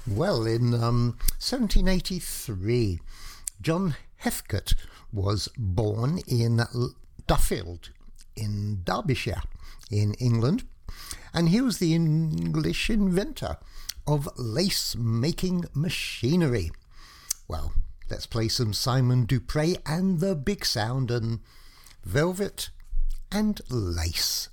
Well, in 1783, John Heathcote was born in Duffield in Derbyshire in England, and he was the English inventor of lace-making machinery. Well, let's play some Simon Dupré and the Big Sound and Velvet and Lace.